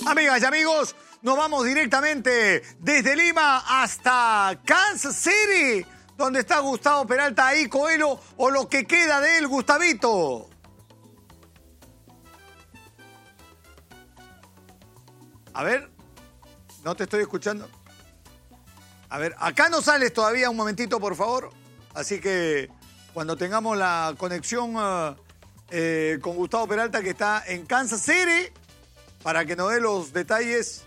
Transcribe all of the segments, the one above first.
Amigas y amigos, nos vamos directamente desde Lima hasta Kansas City, donde está Gustavo Peralta ahí, Coelho, o lo que queda de él, Gustavito. A ver, no te estoy escuchando. A ver, acá no sales todavía, un momentito, por favor. Así que cuando tengamos la conexión con Gustavo Peralta, que está en Kansas City, para que nos dé los detalles.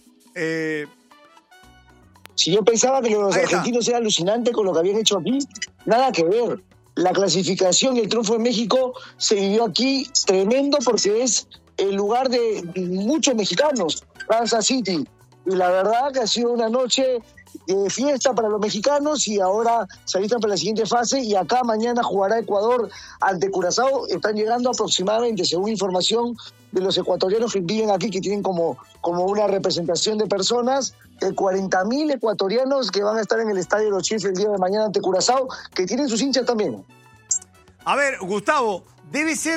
Si yo pensaba que los argentinos era alucinante con lo que habían hecho aquí, nada que ver. La clasificación y el triunfo en México se vivió aquí tremendo porque es el lugar de muchos mexicanos, Kansas City. Y la verdad que ha sido una noche de fiesta para los mexicanos y ahora se alistan para la siguiente fase y acá mañana jugará Ecuador ante Curazao. Están llegando aproximadamente, según información de los ecuatorianos que viven aquí, que tienen como una representación de personas, 40.000 ecuatorianos que van a estar en el Estadio de los Chiefs el día de mañana ante Curazao, que tienen sus hinchas también. A ver, Gustavo, debe ser,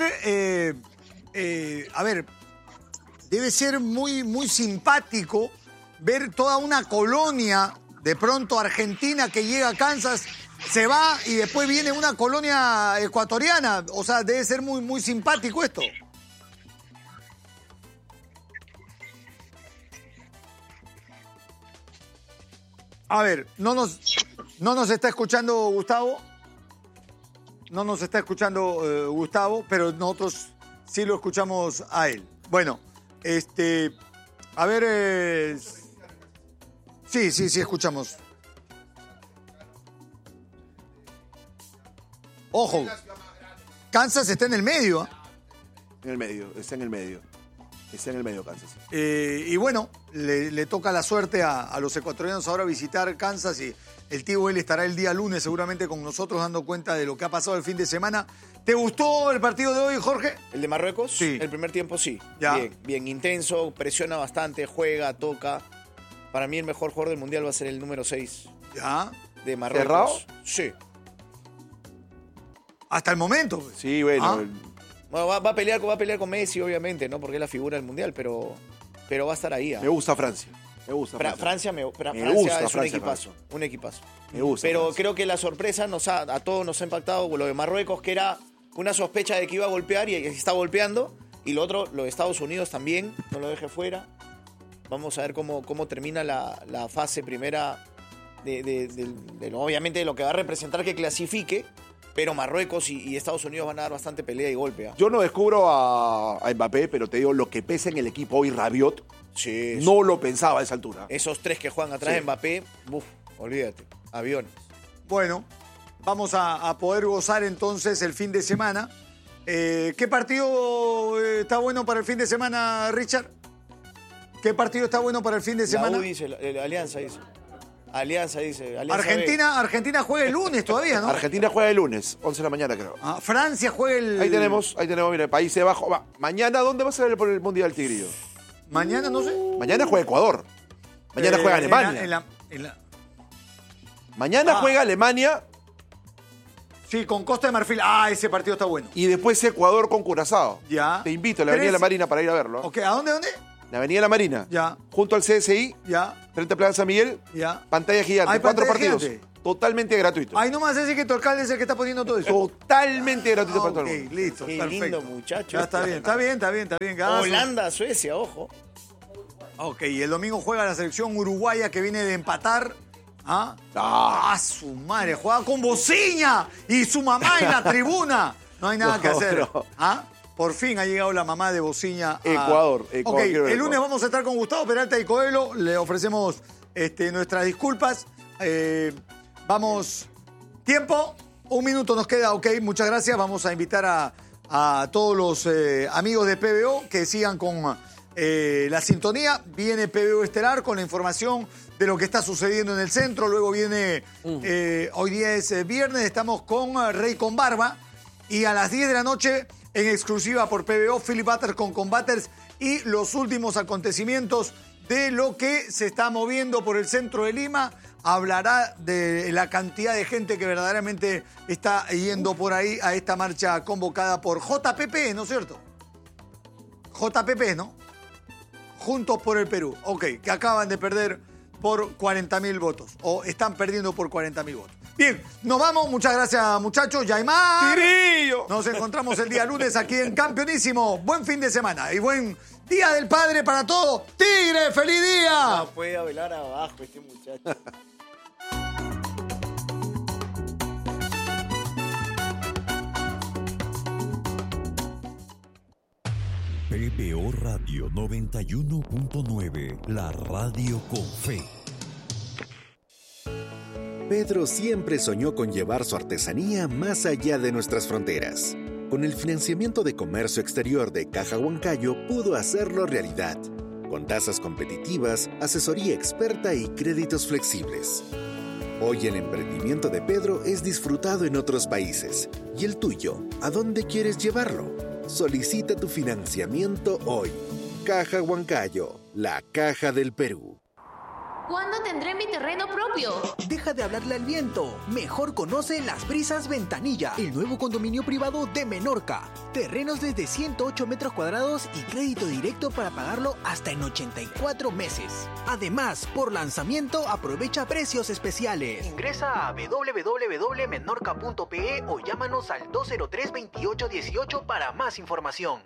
debe ser muy, muy simpático ver toda una colonia, de pronto argentina, que llega a Kansas, se va y después viene una colonia ecuatoriana. O sea, debe ser muy, muy simpático esto. A ver, no nos está escuchando Gustavo. No nos está escuchando Gustavo, pero nosotros sí lo escuchamos a él. Bueno, a ver... Sí, escuchamos. Ojo, Kansas está en el medio. ¿Eh? En el medio, está en el medio. Está en el medio Kansas. Y bueno, le toca la suerte a los ecuatorianos ahora visitar Kansas y el tío él estará el día lunes seguramente con nosotros dando cuenta de lo que ha pasado el fin de semana. ¿Te gustó el partido de hoy, Jorge? ¿El de Marruecos? Sí. El primer tiempo sí. Ya. Bien intenso, presiona bastante, juega, toca. Para mí el mejor jugador del Mundial va a ser el número 6. ¿Ya? De Marruecos. ¿Cerrado? Sí. Hasta el momento. Sí, bueno. ¿Ah? Bueno, va a pelear con Messi, obviamente, ¿no? Porque es la figura del Mundial, pero va a estar ahí. ¿eh? Me gusta Francia. Me gusta Francia gusta es un Francia, equipazo. Un equipazo. Me gusta Pero Francia. creo que la sorpresa a todos nos ha impactado lo de Marruecos, que era una sospecha de que iba a golpear y está golpeando. Y lo otro, lo de Estados Unidos también, no lo deje fuera. Vamos a ver cómo termina la fase primera obviamente de lo que va a representar que clasifique, pero Marruecos y Estados Unidos van a dar bastante pelea y golpe. ¿eh? Yo no descubro a Mbappé, pero te digo, lo que pesa en el equipo hoy, Rabiot, Sí, no lo pensaba a esa altura. esos tres que juegan atrás de Mbappé, olvídate, aviones. Bueno, vamos a poder gozar entonces el fin de semana. ¿Qué partido está bueno para el fin de semana, Richard? ¿Qué partido está bueno para el fin de semana? La U dice, la Alianza dice. Alianza Argentina juega el lunes todavía, ¿no? Argentina juega el lunes, 11 de la mañana creo. Francia juega el... Ahí tenemos, mira, el país de abajo. Mañana, ¿dónde va a ser el Mundial Tigrillo? Mañana, no sé. Mañana juega Ecuador. Mañana juega Alemania. Mañana juega Alemania. Sí, con Costa de Marfil. Ese partido está bueno. Y después Ecuador con Curazao. Ya. Te invito a la Avenida La Marina para ir a verlo. Ok, ¿a dónde? La Avenida La Marina. Ya. Junto al CSI. Ya. Frente a Plaza San Miguel. Ya. Pantalla gigante. ¿Hay 4 pantalla partidos. gigante? Totalmente gratuito. Ahí nomás decir que tu alcalde es el que está poniendo todo eso. Totalmente gratuito para todo el mundo. Listo, Qué perfecto. lindo muchacho. Ya está bien. Ganazo. Holanda, Suecia, ojo. Ok, y el domingo juega la selección uruguaya que viene de empatar. Su madre, juega con Bociña y su mamá en la tribuna. No hay nada que hacer. No. Por fin ha llegado la mamá de Bociña. Ecuador. Ok, el lunes vamos a estar con Gustavo Peralta y Coelho. Le ofrecemos nuestras disculpas. Vamos. Tiempo. 1 minuto nos queda, ok. Muchas gracias. Vamos a invitar a todos los amigos de PBO que sigan con la sintonía. Viene PBO Estelar con la información de lo que está sucediendo en el centro. Luego viene, hoy día es viernes, estamos con Rey con Barba. Y a las 10 de la noche, en exclusiva por PBO, Philip Butters con Combaters y los últimos acontecimientos de lo que se está moviendo por el centro de Lima. Hablará de la cantidad de gente que verdaderamente está yendo por ahí a esta marcha convocada por JPP, ¿no es cierto? JPP, ¿no? Juntos por el Perú. Ok, que acaban de perder por 40.000 votos. O están perdiendo por 40.000 votos. Bien, nos vamos. Muchas gracias, muchachos. Yaimar. ¡Tirillo! Nos encontramos el día lunes aquí en Campeonísimo. Buen fin de semana y buen Día del Padre para todos. ¡Tigre, feliz día! No puede hablar abajo este muchacho. PBO Radio 91.9, la radio con fe. Pedro siempre soñó con llevar su artesanía más allá de nuestras fronteras. Con el financiamiento de comercio exterior de Caja Huancayo pudo hacerlo realidad, con tasas competitivas, asesoría experta y créditos flexibles. Hoy el emprendimiento de Pedro es disfrutado en otros países. ¿Y el tuyo? ¿A dónde quieres llevarlo? Solicita tu financiamiento hoy. Caja Huancayo, la caja del Perú. ¿Cuándo tendré mi terreno propio? Deja de hablarle al viento. Mejor conoce Las Brisas Ventanilla, el nuevo condominio privado de Menorca. Terrenos desde 108 metros cuadrados y crédito directo para pagarlo hasta en 84 meses. Además, por lanzamiento aprovecha precios especiales. Ingresa a www.menorca.pe o llámanos al 203-2818 para más información.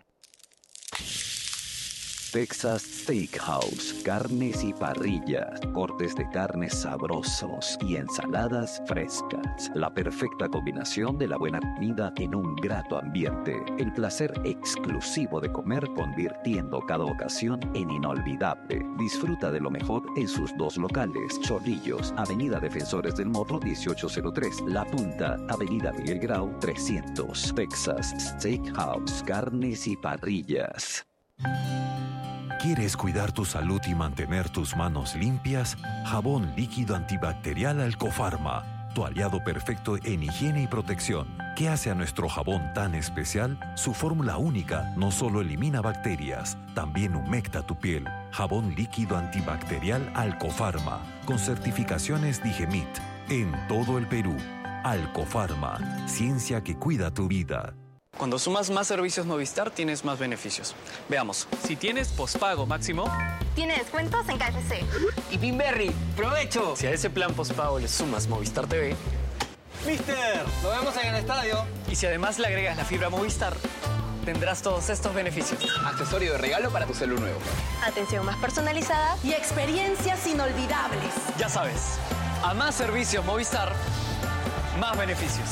Texas Steakhouse, carnes y parrillas, cortes de carnes sabrosos y ensaladas frescas. La perfecta combinación de la buena comida en un grato ambiente. El placer exclusivo de comer convirtiendo cada ocasión en inolvidable. Disfruta de lo mejor en sus dos locales. Chorrillos, Avenida Defensores del Morro 1803. La Punta, Avenida Miguel Grau 300. Texas Steakhouse, carnes y parrillas. ¿Quieres cuidar tu salud y mantener tus manos limpias? Jabón líquido antibacterial Alcofarma, tu aliado perfecto en higiene y protección. ¿Qué hace a nuestro jabón tan especial? Su fórmula única no solo elimina bacterias, también humecta tu piel. Jabón líquido antibacterial Alcofarma, con certificaciones Digemit, en todo el Perú. Alcofarma, ciencia que cuida tu vida. Cuando sumas más servicios Movistar, tienes más beneficios. Veamos. Si tienes pospago máximo, Tiene descuentos en KFC. Y Pinberry, ¡provecho! Si a ese plan pospago le sumas Movistar TV... ¡Mister! ¡Lo vemos en el estadio! Y si además le agregas la fibra Movistar, tendrás todos estos beneficios. Accesorio de regalo para tu celu nuevo. Atención más personalizada y experiencias inolvidables. Ya sabes, a más servicios Movistar, más beneficios.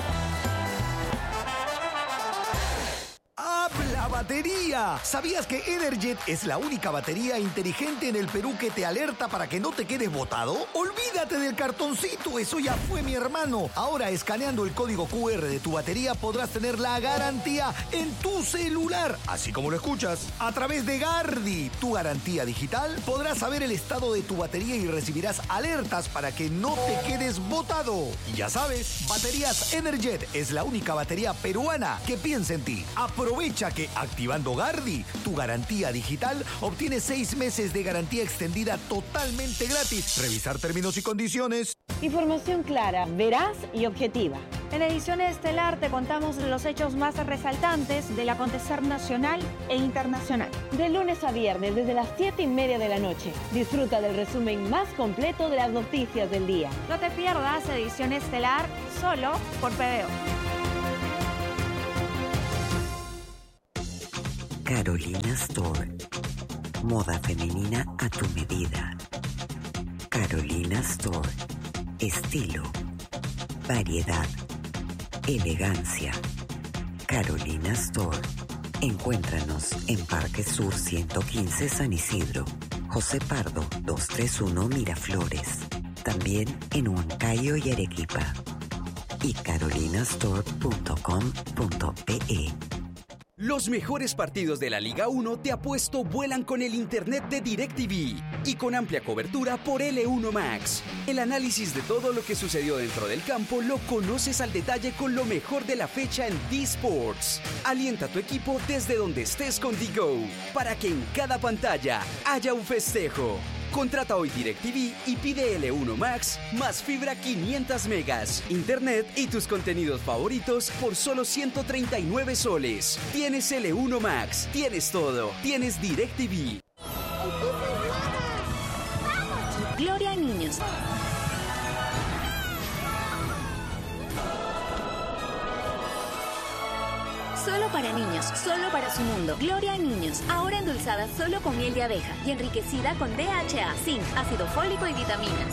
¡Habla batería! ¿Sabías que Energet es la única batería inteligente en el Perú que te alerta para que no te quedes botado? Olvídate del cartoncito, eso ya fue, mi hermano. Ahora, escaneando el código QR de tu batería podrás tener la garantía en tu celular, así como lo escuchas. A través de Gardi, tu garantía digital, podrás saber el estado de tu batería y recibirás alertas para que no te quedes botado. Y ya sabes, Baterías Energet es la única batería peruana que piensa en ti. Aprovecha que activando Gardi, tu garantía digital, obtienes 6 meses de garantía extendida totalmente gratis. Revisar términos y condiciones. Información clara, veraz y objetiva. En Ediciones Estelar te contamos los hechos más resaltantes del acontecer nacional e internacional. De lunes a viernes, desde las 7:30 de la noche. Disfruta del resumen más completo de las noticias del día. No te pierdas Ediciones Estelar solo por PBO. Carolina Store. Moda femenina a tu medida. Carolina Store. Estilo. Variedad. Elegancia. Carolina Store. Encuéntranos en Parque Sur 115 San Isidro. José Pardo 231 Miraflores. También en Huancayo y Arequipa. Y carolinastore.com.pe. Los mejores partidos de la Liga 1 te apuesto vuelan con el internet de DirecTV y con amplia cobertura por L1 Max. El análisis de todo lo que sucedió dentro del campo lo conoces al detalle con lo mejor de la fecha en D-Sports. Alienta a tu equipo desde donde estés con DGO para que en cada pantalla haya un festejo. Contrata hoy DirecTV y pide L1 Max más fibra 500 megas, internet y tus contenidos favoritos por solo 139 soles. Tienes L1 Max, tienes todo, tienes DirecTV. Gloria a niños. Solo para niños, solo para su mundo. Gloria a niños, ahora endulzada solo con miel de abeja y enriquecida con DHA, zinc, ácido fólico y vitaminas.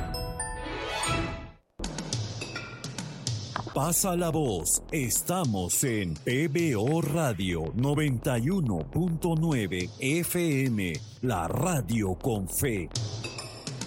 Pasa la voz, estamos en PBO Radio 91.9 FM, la radio con fe.